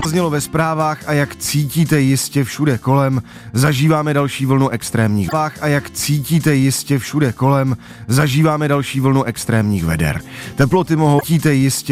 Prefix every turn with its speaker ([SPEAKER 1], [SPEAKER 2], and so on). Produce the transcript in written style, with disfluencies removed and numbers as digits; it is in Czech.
[SPEAKER 1] Znělo ve zprávách a jak cítíte jistě všude kolem, zažíváme další vlnu extrémních veder. Teploty mohou cítíte jistě